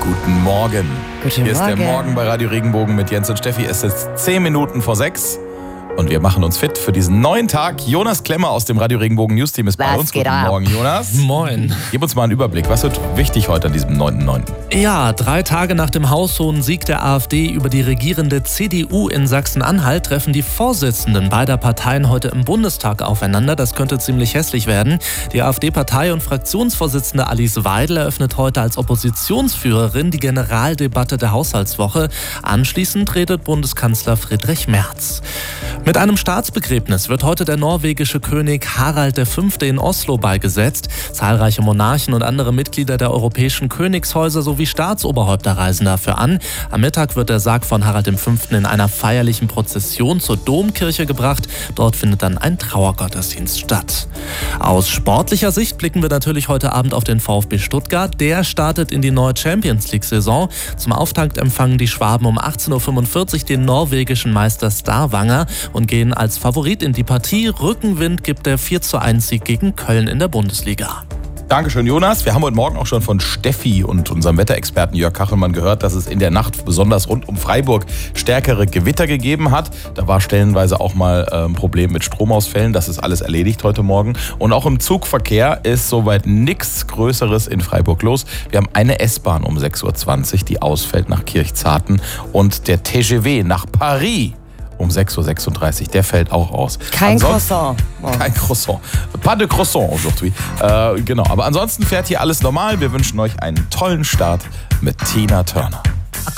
Guten Morgen. Guten Hier ist der Morgen. Morgen bei Radio Regenbogen mit Jens und Steffi. Es ist 10 Minuten vor 6 und wir machen uns fit für diesen neuen Tag. Jonas Klemmer aus dem Radio Regenbogen News Team ist bei Was uns. geht Guten ab? Morgen, Jonas. Moin. Gib uns mal einen Überblick. Was wird wichtig heute an diesem 9.9.? Ja, 3 Tage nach dem haushohen Sieg der AfD über die regierende CDU in Sachsen-Anhalt treffen die Vorsitzenden beider Parteien heute im Bundestag aufeinander. Das könnte ziemlich hässlich werden. Die AfD-Partei- und Fraktionsvorsitzende Alice Weidel eröffnet heute als Oppositionsführerin die Generaldebatte der Haushaltswoche. Anschließend redet Bundeskanzler Friedrich Merz. Mit einem Staatsbegräbnis wird heute der norwegische König Harald V. in Oslo beigesetzt. Zahlreiche Monarchen und andere Mitglieder der europäischen Königshäuser sowie Staatsoberhäupter reisen dafür an. Am Mittag wird der Sarg von Harald V. in einer feierlichen Prozession zur Domkirche gebracht. Dort findet dann ein Trauergottesdienst statt. Aus sportlicher Sicht blicken wir natürlich heute Abend auf den VfB Stuttgart. Der startet in die neue Champions-League-Saison. Zum Auftakt empfangen die Schwaben um 18.45 Uhr den norwegischen Meister Stavanger und gehen als Favorit in die Partie. Rückenwind gibt der 4:1-Sieg gegen Köln in der Bundesliga. Dankeschön, Jonas. Wir haben heute Morgen auch schon von Steffi und unserem Wetterexperten Jörg Kachelmann gehört, dass es in der Nacht besonders rund um Freiburg stärkere Gewitter gegeben hat. Da war stellenweise auch mal ein Problem mit Stromausfällen. Das ist alles erledigt heute Morgen. Und auch im Zugverkehr ist soweit nichts Größeres in Freiburg los. Wir haben eine S-Bahn um 6.20 Uhr, die ausfällt nach Kirchzarten. Und der TGV nach Paris um 6.36 Uhr, der fällt auch aus. Kein Croissant. Kein Croissant. Pas de Croissant aujourd'hui. Genau, aber ansonsten fährt hier alles normal. Wir wünschen euch einen tollen Start mit Tina Turner.